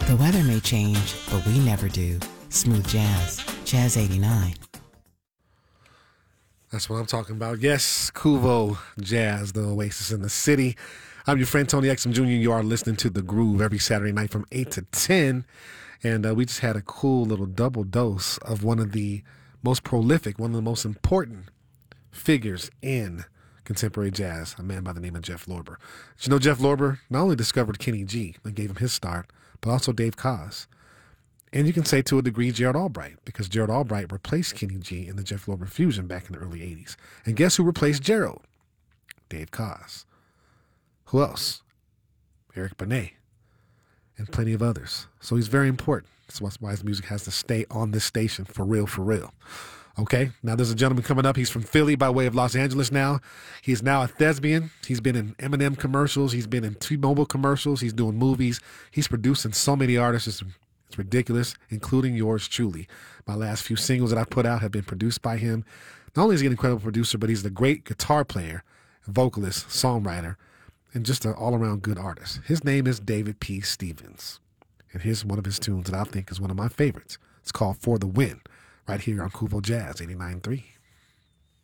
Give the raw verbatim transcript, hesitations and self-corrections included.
The weather may change, but we never do. Smooth Jazz. Jazz eighty-nine. That's what I'm talking about. Yes, Kuvo Jazz, the oasis in the city. I'm your friend Tony Exum Junior You are listening to The Groove every Saturday night from eight to ten. And uh, we just had a cool little double dose of one of the most prolific, one of the most important figures in contemporary jazz, a man by the name of Jeff Lorber. Did you know Jeff Lorber not only discovered Kenny G and gave him his start, but also Dave Koz. And you can say to a degree Gerald Albright, because Gerald Albright replaced Kenny G in the Jeff Lorber fusion back in the early eighties. And guess who replaced Gerald? Dave Koz. Who else? Eric Benet. And plenty of others. So he's very important. That's why his music has to stay on this station for real, for real. Okay, now there's a gentleman coming up. He's from Philly by way of Los Angeles now. He's now a thespian. He's been in Eminem commercials. He's been in T-Mobile commercials. He's doing movies. He's producing so many artists. It's, it's ridiculous, including yours truly. My last few singles that I put out have been produced by him. Not only is he an incredible producer, but he's a great guitar player, vocalist, songwriter, and just an all-around good artist. His name is David P. Stevens. And here's one of his tunes that I think is one of my favorites. It's called For the Win, right here on Kuvo Jazz eighty-nine point three.